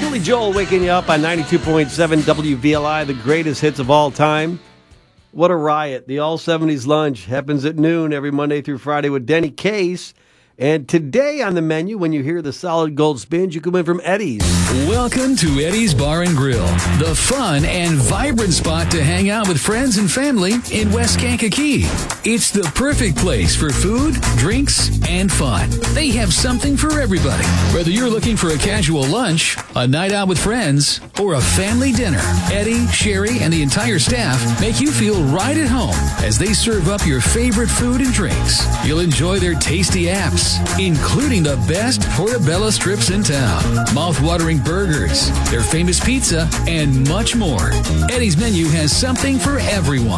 Billy Joel waking you up on 92.7 WVLI, the greatest hits of all time. What a riot. The All 70s Lunch happens at noon every Monday through Friday with Denny Case. And today on the menu, when you hear the solid gold spins, you can win from Eddie's. Welcome to Eddie's Bar and Grill, the fun and vibrant spot to hang out with friends and family in West Kankakee. It's the perfect place for food, drinks, and fun. They have something for everybody. Whether you're looking for a casual lunch, a night out with friends, or a family dinner, Eddie, Sherry, and the entire staff make you feel right at home as they serve up your favorite food and drinks. You'll enjoy their tasty apps, including the best portobello strips in town, mouth-watering burgers, their famous pizza, and much more. Eddie's menu has something for everyone.